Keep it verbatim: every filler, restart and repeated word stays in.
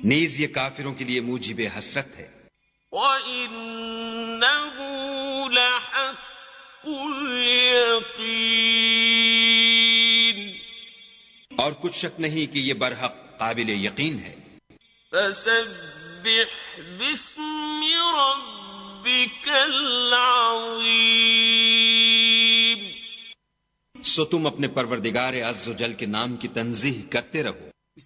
नीज ये काफिरों के लिए मूजिब हसरत है। वइन्नहु लहक्कुल यकीन, और कुछ शक नहीं कि ये बरहक काबिल यकीन है। फसब्बिह बिस्मि रब्बिकल अज़ीम, सो तुम अपने परवरदिगार अज़्ज़ व जल के नाम की तंज़ीह करते रहो।